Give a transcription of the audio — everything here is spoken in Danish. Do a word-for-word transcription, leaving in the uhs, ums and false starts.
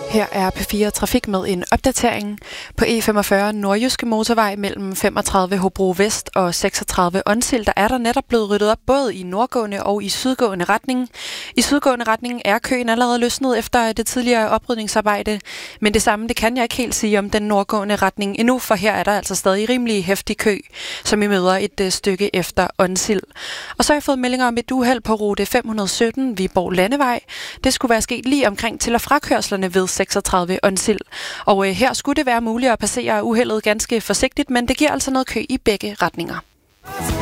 Her er P fire Trafik med en opdatering. På E femogfyrre Nordjyske Motorvej mellem femogtredive Hobro Vest og seksogtredive Onsild, der er der netop blevet ryddet op både i nordgående og i sydgående retning. I sydgående retning er køen allerede løsnet efter det tidligere oprydningsarbejde, men det samme det kan jeg ikke helt sige om den nordgående retning endnu, for her er der altså stadig rimelig heftig kø, som I møder et uh, stykke efter Onsild. Og så har jeg fået meldinger om et uheld på rute fem hundrede sytten Viborg Landevej. Det skulle være sket lige omkring til- og frakørslerne ved seksogtredive Onsild. Og øh, her skulle det være muligt at passere uheldet ganske forsigtigt, men det giver altså noget kø i begge retninger.